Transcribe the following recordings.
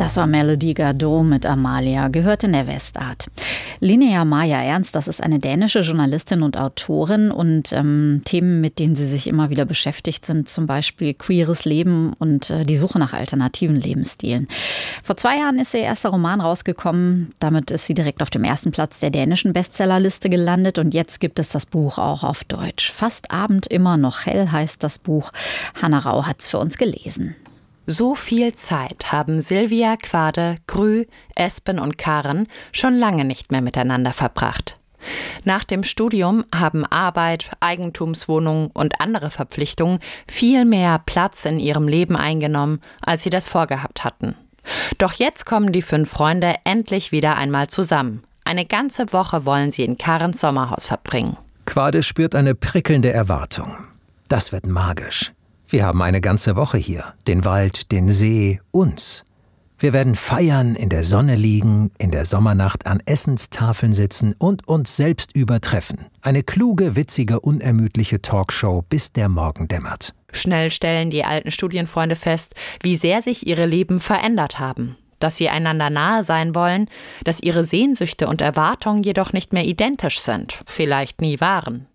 Das war Melody Gardot mit Amalia, gehört in der Westart. Linnea Maja-Ernst, das ist eine dänische Journalistin und Autorin und Themen, mit denen sie sich immer wieder beschäftigt, sind zum Beispiel queeres Leben und die Suche nach alternativen Lebensstilen. Vor 2 Jahren ist ihr erster Roman rausgekommen. Damit ist sie direkt auf dem ersten Platz der dänischen Bestsellerliste gelandet und jetzt gibt es das Buch auch auf Deutsch. Fast Abend immer noch hell heißt das Buch. Hanna Rau hat es für uns gelesen. So viel Zeit haben Sylvia, Quade, Grü, Espen und Karen schon lange nicht mehr miteinander verbracht. Nach dem Studium haben Arbeit, Eigentumswohnung und andere Verpflichtungen viel mehr Platz in ihrem Leben eingenommen, als sie das vorgehabt hatten. Doch jetzt kommen die 5 Freunde endlich wieder einmal zusammen. Eine ganze Woche wollen sie in Karens Sommerhaus verbringen. Quade spürt eine prickelnde Erwartung. Das wird magisch. Wir haben eine ganze Woche hier. Den Wald, den See, uns. Wir werden feiern, in der Sonne liegen, in der Sommernacht an Essenstafeln sitzen und uns selbst übertreffen. Eine kluge, witzige, unermüdliche Talkshow, bis der Morgen dämmert. Schnell stellen die alten Studienfreunde fest, wie sehr sich ihre Leben verändert haben. Dass sie einander nahe sein wollen, dass ihre Sehnsüchte und Erwartungen jedoch nicht mehr identisch sind, vielleicht nie waren.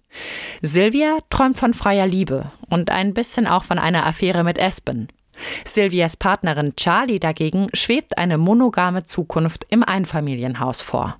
Sylvia träumt von freier Liebe und ein bisschen auch von einer Affäre mit Espen. Sylvias Partnerin Charlie dagegen schwebt eine monogame Zukunft im Einfamilienhaus vor.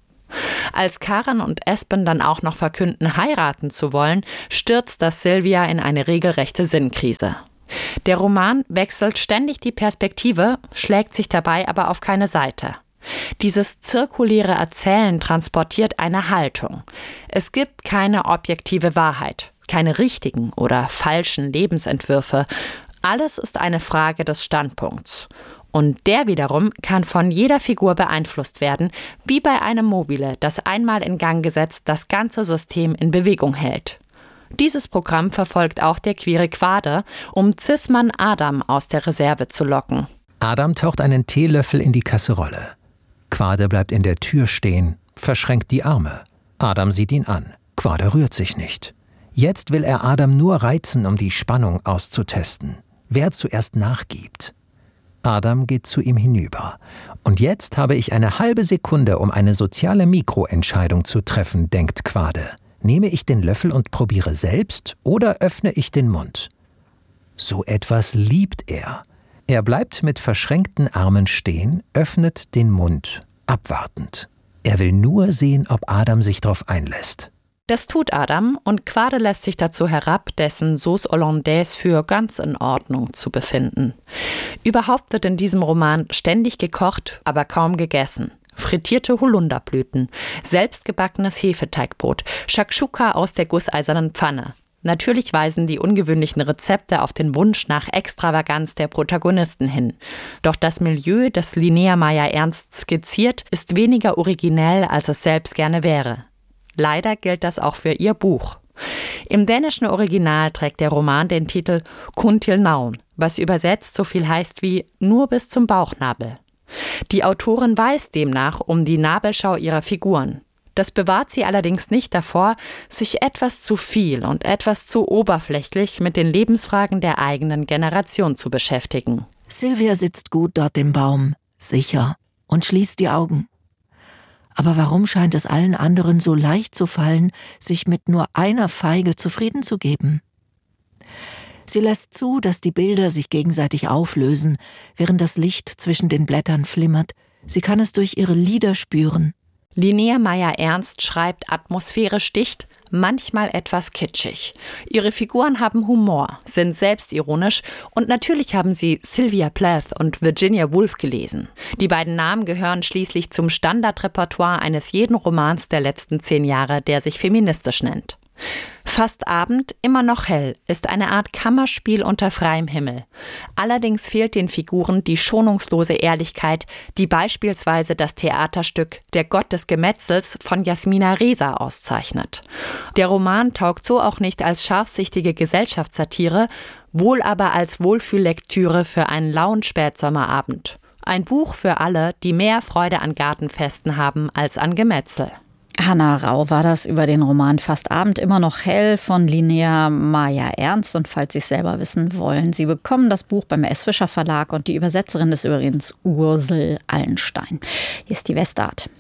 Als Karen und Espen dann auch noch verkünden, heiraten zu wollen, stürzt das Sylvia in eine regelrechte Sinnkrise. Der Roman wechselt ständig die Perspektive, schlägt sich dabei aber auf keine Seite. Dieses zirkuläre Erzählen transportiert eine Haltung. Es gibt keine objektive Wahrheit, keine richtigen oder falschen Lebensentwürfe. Alles ist eine Frage des Standpunkts. Und der wiederum kann von jeder Figur beeinflusst werden, wie bei einem Mobile, das einmal in Gang gesetzt das ganze System in Bewegung hält. Dieses Programm verfolgt auch der queere Quade, um Cis-Mann Adam aus der Reserve zu locken. Adam taucht einen Teelöffel in die Kasserolle. Quade bleibt in der Tür stehen, verschränkt die Arme. Adam sieht ihn an. Quade rührt sich nicht. Jetzt will er Adam nur reizen, um die Spannung auszutesten. Wer zuerst nachgibt. Adam geht zu ihm hinüber. Und jetzt habe ich eine halbe Sekunde, um eine soziale Mikroentscheidung zu treffen, denkt Quade. Nehme ich den Löffel und probiere selbst oder öffne ich den Mund? So etwas liebt er. Er bleibt mit verschränkten Armen stehen, öffnet den Mund, abwartend. Er will nur sehen, ob Adam sich darauf einlässt. Das tut Adam und Quade lässt sich dazu herab, dessen Sauce Hollandaise für ganz in Ordnung zu befinden. Überhaupt wird in diesem Roman ständig gekocht, aber kaum gegessen. Frittierte Holunderblüten, selbstgebackenes Hefeteigbrot, Shakshuka aus der gusseisernen Pfanne. Natürlich weisen die ungewöhnlichen Rezepte auf den Wunsch nach Extravaganz der Protagonisten hin. Doch das Milieu, das Linnea Maja-Ernst skizziert, ist weniger originell, als es selbst gerne wäre. Leider gilt das auch für ihr Buch. Im dänischen Original trägt der Roman den Titel Kun til navn, was übersetzt so viel heißt wie nur bis zum Bauchnabel. Die Autorin weiß demnach um die Nabelschau ihrer Figuren. Das bewahrt sie allerdings nicht davor, sich etwas zu viel und etwas zu oberflächlich mit den Lebensfragen der eigenen Generation zu beschäftigen. Sylvia sitzt gut dort im Baum, sicher, und schließt die Augen. Aber warum scheint es allen anderen so leicht zu fallen, sich mit nur einer Feige zufrieden zu geben? Sie lässt zu, dass die Bilder sich gegenseitig auflösen, während das Licht zwischen den Blättern flimmert. Sie kann es durch ihre Lieder spüren. Linnea Maja-Ernst schreibt atmosphärisch dicht, manchmal etwas kitschig. Ihre Figuren haben Humor, sind selbstironisch und natürlich haben sie Sylvia Plath und Virginia Woolf gelesen. Die beiden Namen gehören schließlich zum Standardrepertoire eines jeden Romans der letzten 10 Jahre, der sich feministisch nennt. Fast Abend, immer noch hell ist eine Art Kammerspiel unter freiem Himmel. Allerdings fehlt den Figuren die schonungslose Ehrlichkeit, die beispielsweise das Theaterstück Der Gott des Gemetzels von Jasmina Reza auszeichnet. Der Roman taugt so auch nicht als scharfsichtige Gesellschaftssatire, wohl aber als Wohlfühllektüre für einen lauen Spätsommerabend. Ein Buch für alle, die mehr Freude an Gartenfesten haben als an Gemetzel. Hanna Rau war das über den Roman Fast Abend immer noch hell von Linnea Maja-Ernst. Und falls Sie es selber wissen wollen, Sie bekommen das Buch beim S. Fischer Verlag und die Übersetzerin ist übrigens Ursel Allenstein. Hier ist die Westart.